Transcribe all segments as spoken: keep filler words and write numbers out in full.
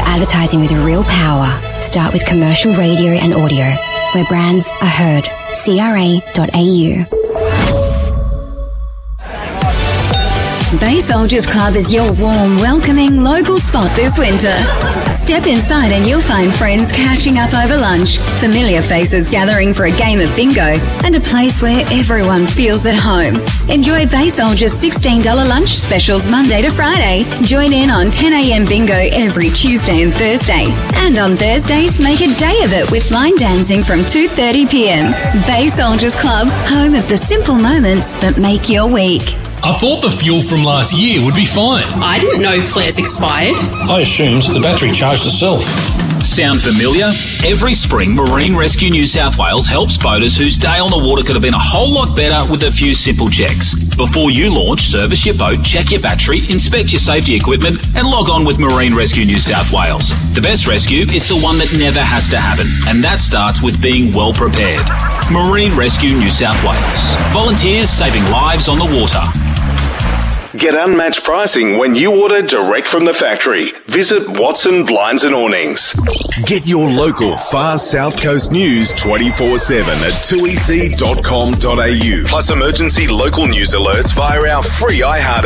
for advertising with real power. Start with commercial radio and audio, where brands are heard. C R A dot A U. Bay Soldiers Club is your warm, welcoming local spot this winter. Step inside and you'll find friends catching up over lunch, familiar faces gathering for a game of bingo, and a place where everyone feels at home. Enjoy Bay Soldiers' sixteen dollars lunch specials Monday to Friday. Join in on ten a.m. bingo every Tuesday and Thursday. And on Thursdays, make a day of it with line dancing from two thirty p.m. Bay Soldiers Club, home of the simple moments that make your week. I thought the fuel from last year would be fine. I didn't know flares expired. I assumed the battery charged itself. Sound familiar? Every spring, Marine Rescue New South Wales helps boaters whose day on the water could have been a whole lot better with a few simple checks. Before you launch, service your boat, check your battery, inspect your safety equipment, and log on with Marine Rescue New South Wales. The best rescue is the one that never has to happen, and that starts with being well prepared. Marine Rescue New South Wales. Volunteers saving lives on the water. Get unmatched pricing when you order direct from the factory. Visit Watson Blinds and Awnings. Get your local Far South Coast news twenty-four seven at two e c dot com dot a u. Plus emergency local news alerts via our free iHeart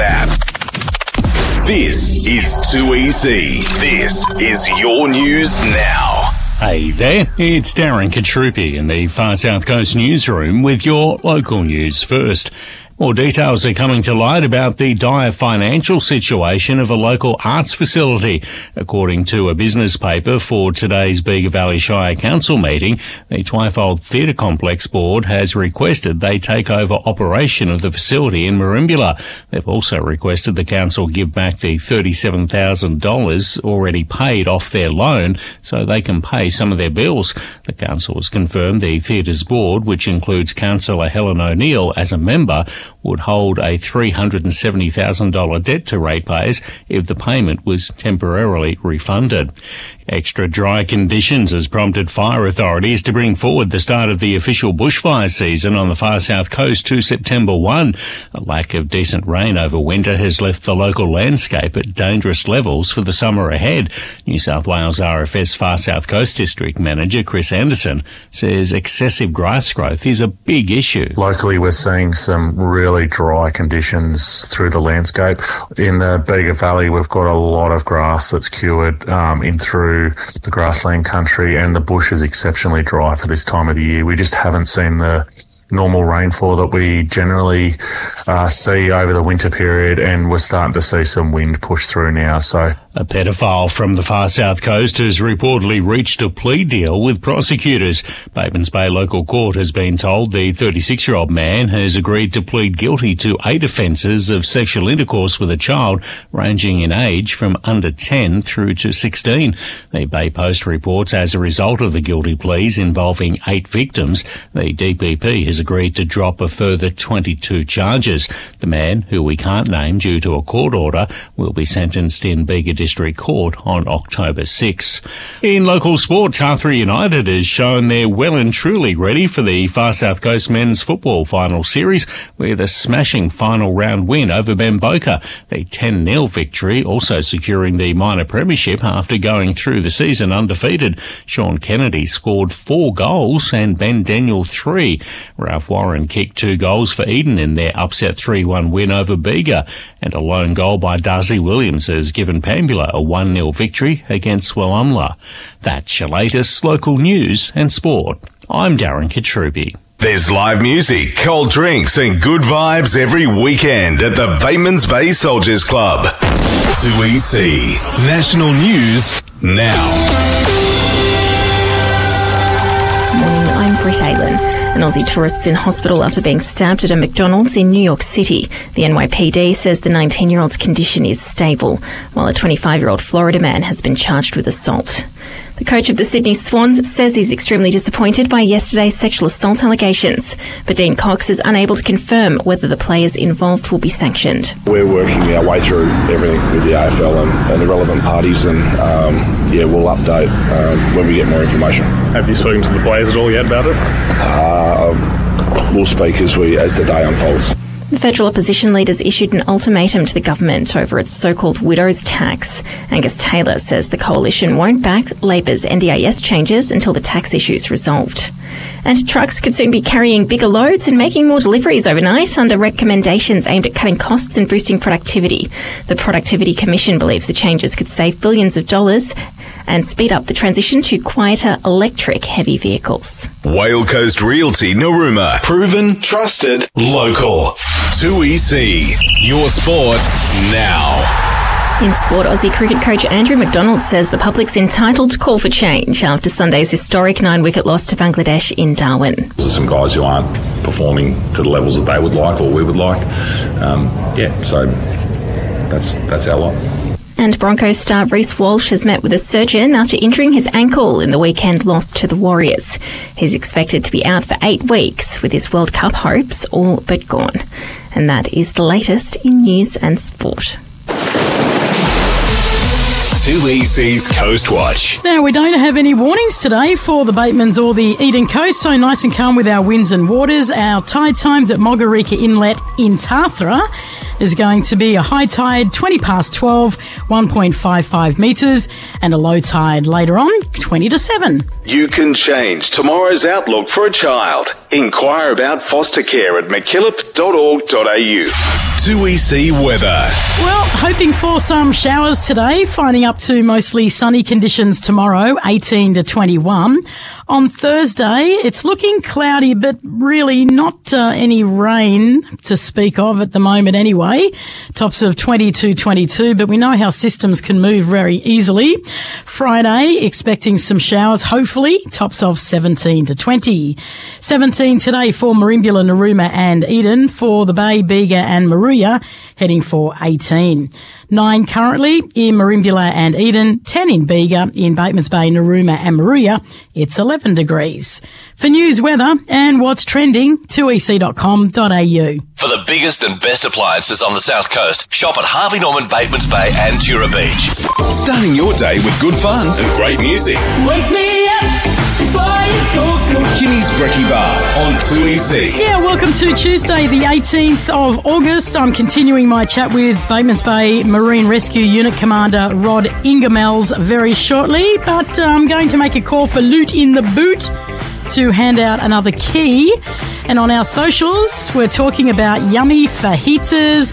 app. This is two E C. This is your news now. Hey there, it's Darren Katrupi in the Far South Coast newsroom with your local news first. More details are coming to light about the dire financial situation of a local arts facility. According to a business paper for today's Bega Valley Shire Council meeting, the Twyfold Theatre Complex Board has requested they take over operation of the facility in Merimbula. They've also requested the council give back the thirty-seven thousand dollars already paid off their loan so they can pay some of their bills. The council has confirmed the theatre's board, which includes Councillor Helen O'Neill as a member, would hold a three hundred seventy thousand dollars debt to ratepayers if the payment was temporarily refunded. Extra dry conditions has prompted fire authorities to bring forward the start of the official bushfire season on the Far South Coast to September first. A lack of decent rain over winter has left the local landscape at dangerous levels for the summer ahead. New South Wales R F S Far South Coast District Manager Chris Anderson says excessive grass growth is a big issue. Locally, we're seeing some really dry conditions through the landscape. In the Bega Valley, we've got a lot of grass that's cured um, in through the grassland country, and the bush is exceptionally dry for this time of the year. We just haven't seen the normal rainfall that we generally uh, see over the winter period, and we're starting to see some wind push through now. So a pedophile from the Far South Coast has reportedly reached a plea deal with prosecutors. Bavens Bay Local Court has been told the thirty-six-year-old man has agreed to plead guilty to eight offences of sexual intercourse with a child ranging in age from under ten through to sixteen. The Bay Post reports as a result of the guilty pleas involving eight victims, the D P P has agreed to drop a further twenty-two charges. The man, who we can't name due to a court order, will be sentenced in Bega District Court on October sixth. In local sport, Tathra United has shown they're well and truly ready for the Far South Coast Men's Football Final Series with a smashing final round win over Bamboka. The ten nil victory also securing the minor premiership after going through the season undefeated. Sean Kennedy scored four goals and Ben Daniel three. Ralph Warren kicked two goals for Eden in their upset three one win over Bega, and a lone goal by Darcy Williams has given Pambula a one nil victory against Swalumla. That's your latest local news and sport. I'm Darren Katrupi. There's live music, cold drinks and good vibes every weekend at the Batemans Bay Soldiers Club. two E C National News Now. I'm Britt Aylan. An Aussie tourist's in hospital after being stabbed at a McDonald's in New York City. The N Y P D says the nineteen-year-old's condition is stable, while a twenty-five-year-old Florida man has been charged with assault. The coach of the Sydney Swans says he's extremely disappointed by yesterday's sexual assault allegations, but Dean Cox is unable to confirm whether the players involved will be sanctioned. We're working our way through everything with the A F L and, and the relevant parties, and um, yeah, we'll update um, when we get more information. Have you spoken to the players at all yet about it? Uh, we'll speak as we as the day unfolds. The federal opposition leaders issued an ultimatum to the government over its so-called widow's tax. Angus Taylor says the coalition won't back Labor's N D I S changes until the tax issue's resolved. And trucks could soon be carrying bigger loads and making more deliveries overnight under recommendations aimed at cutting costs and boosting productivity. The Productivity Commission believes the changes could save billions of dollars and speed up the transition to quieter electric heavy vehicles. Whale Coast Realty Narooma. Proven, trusted, local. two E C. Your sport now. In sport, Aussie cricket coach Andrew McDonald says the public's entitled to call for change after Sunday's historic nine-wicket loss to Bangladesh in Darwin. There's some guys who aren't performing to the levels that they would like or we would like. Um, yeah, so that's that's our lot. And Broncos star Reece Walsh has met with a surgeon after injuring his ankle in the weekend loss to the Warriors. He's expected to be out for eight weeks, with his World Cup hopes all but gone. And that is the latest in news and sport. two E C's Coast Watch. Now, we don't have any warnings today for the Batemans or the Eden Coast, so nice and calm with our winds and waters. Our tide times at Mogarika Inlet in Tathra is going to be a high tide twenty past twelve, one point five five metres, and a low tide later on, twenty to seven. You can change tomorrow's outlook for a child. Inquire about foster care at mckillop dot org dot a u. two E C weather. Well, hoping for some showers today, finding up to mostly sunny conditions tomorrow, eighteen to twenty-one. On Thursday, it's looking cloudy, but really not uh, any rain to speak of at the moment anyway. Tops of twenty to twenty-two, but we know how systems can move very easily. Friday, expecting some showers, hopefully, tops of seventeen to twenty. seventeen today for Merimbula, Narooma and Eden. For the Bay, Bega and Moruya, heading for eighteen. nine currently in Merimbula and Eden, ten in Bega, in Batemans Bay, Narooma and Moruya, it's eleven degrees. For news, weather and what's trending, two e c dot com dot a u. For the biggest and best appliances on the South Coast, shop at Harvey Norman, Batemans Bay and Tura Beach. Starting your day with good fun and great music. Wake me up before you go, go. Kimmy's Brekkie Bar on two E C. Yeah, welcome to Tuesday, the eighteenth of August. I'm continuing my chat with Batemans Bay Marine Rescue Unit Commander Rod Ingemels very shortly, but I'm going to make a call for Loot in the Boot to hand out another key. And on our socials, we're talking about yummy fajitas,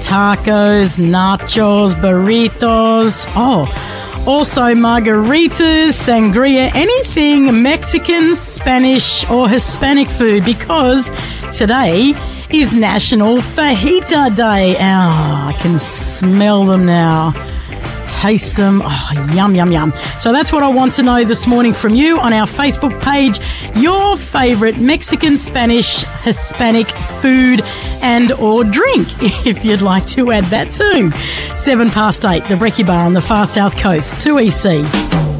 tacos, nachos, burritos. Oh, also margaritas, sangria, anything Mexican, Spanish or Hispanic food, because today is National Fajita Day. Oh, I can smell them now. Taste them. Oh, yum, yum, yum. So that's what I want to know this morning from you on our Facebook page. Your favourite Mexican, Spanish, Hispanic food and or drink, if you'd like to add that too. Seven past eight, the Brekkie Bar on the far south coast, two E C.